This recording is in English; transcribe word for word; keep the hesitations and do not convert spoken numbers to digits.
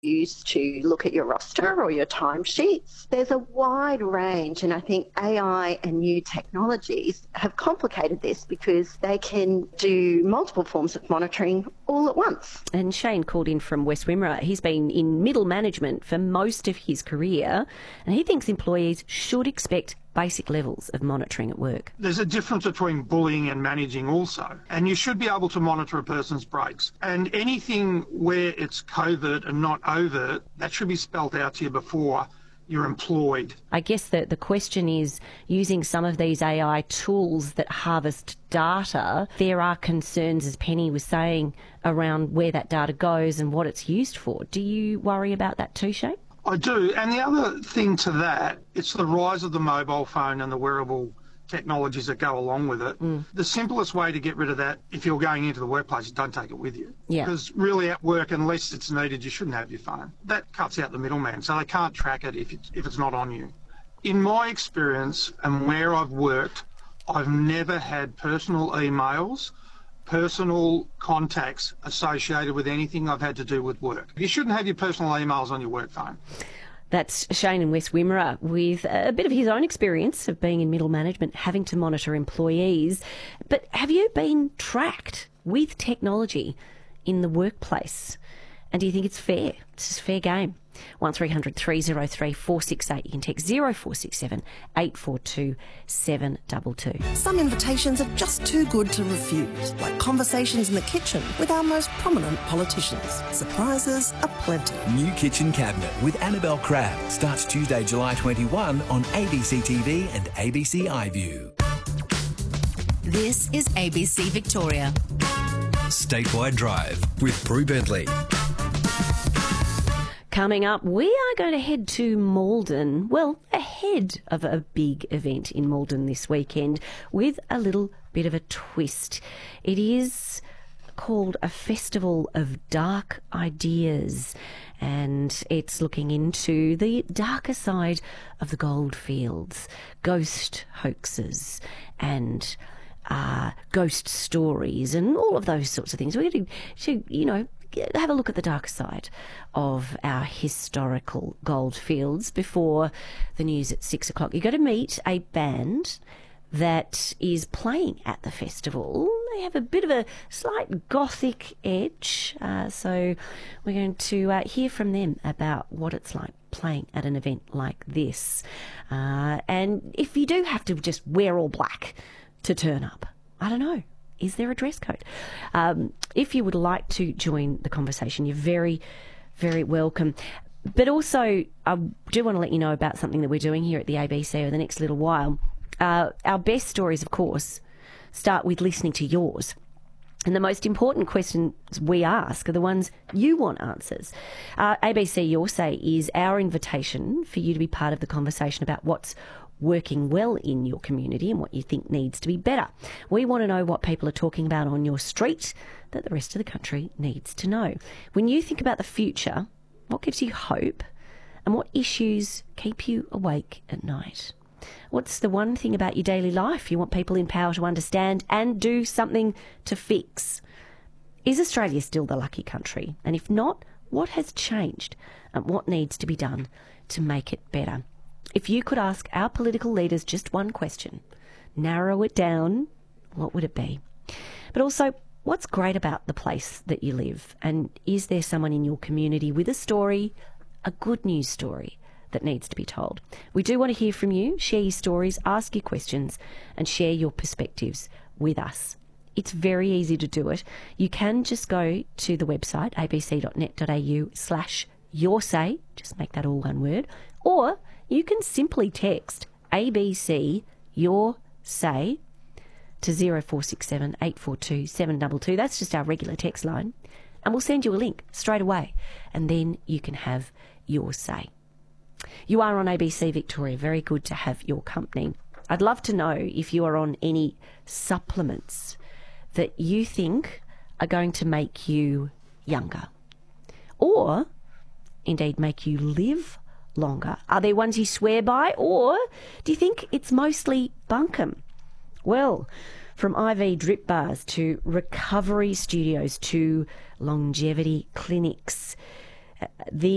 use to look at your roster or your timesheets. There's a wide range, and I think A I and new technologies have complicated this because they can do multiple forms of monitoring all at once. And Shane called in from West Wimmera. He's been in middle management for most of his career, and he thinks employees should expect basic levels of monitoring at work. There's a difference between bullying and managing also, and you should be able to monitor a person's breaks. And anything where it's covert and not overt, that should be spelled out to you before you're employed. I guess that the question is, using some of these A I tools that harvest data, there are concerns, as Penny was saying, around where that data goes and what it's used for. Do you worry about that too, Shane? I do, and the other thing to that, it's the rise of the mobile phone and the wearable technologies that go along with it. Mm. The simplest way to get rid of that, if you're going into the workplace, is don't take it with you. Yeah. Because really at work, unless it's needed, you shouldn't have your phone. That cuts out the middleman, so they can't track it if it's, if it's not on you. In my experience and where I've worked, I've never had personal emails, personal contacts associated with anything I've had to do with work. You shouldn't have your personal emails on your work phone. That's Shane in West Wimmera with a bit of his own experience of being in middle management, having to monitor employees. But have you been tracked with technology in the workplace? And do you think it's fair? It's just fair game. one three hundred three oh three four six eight. You can text zero four six seven eight four two seven two two. Some invitations are just too good to refuse, like conversations in the kitchen with our most prominent politicians. Surprises aplenty. New Kitchen Cabinet with Annabelle Crabb starts Tuesday, July twenty-first on A B C T V and A B C iView. This is A B C Victoria. Statewide Drive with Prue Bentley. Coming up, we are going to head to Maldon, well, ahead of a big event in Maldon this weekend with a little bit of a twist. It is called a Festival of Dark Ideas, and it's looking into the darker side of the goldfields, ghost hoaxes and uh, ghost stories and all of those sorts of things. We're going to, you know, have a look at the dark side of our historical goldfields before the news at six o'clock. You've got to meet a band that is playing at the festival. They have a bit of a slight gothic edge, uh, so we're going to uh, hear from them about what it's like playing at an event like this. Uh, and if you do have to just wear all black to turn up, I don't know. Is there a dress code? Um, if you would like to join the conversation, you're very, very welcome. But also, I do want to let you know about something that we're doing here at the A B C over the next little while. Uh, our best stories, of course, start with listening to yours. And the most important questions we ask are the ones you want answers. Uh, A B C Your Say is our invitation for you to be part of the conversation about what's working well in your community and what you think needs to be better. We want to know what people are talking about on your street that the rest of the country needs to know. When you think about the future, what gives you hope and what issues keep you awake at night? What's the one thing about your daily life you want people in power to understand and do something to fix? Is Australia still the lucky country? And if not, what has changed and what needs to be done to make it better? If you could ask our political leaders just one question, narrow it down, what would it be? But also, what's great about the place that you live? And is there someone in your community with a story, a good news story, that needs to be told? We do want to hear from you. Share your stories, ask your questions, and share your perspectives with us. It's very easy to do it. You can just go to the website, abc.net.au slash your say, just make that all one word, or you can simply text A B C Your Say to zero four six seven eight four two seven two two. That's just our regular text line. And we'll send you a link straight away. And then you can have your say. You are on A B C Victoria. Very good to have your company. I'd love to know if you are on any supplements that you think are going to make you younger. Or, indeed, make you live longer. Are there ones you swear by, or do you think it's mostly bunkum? Well, from I V drip bars to recovery studios to longevity clinics, the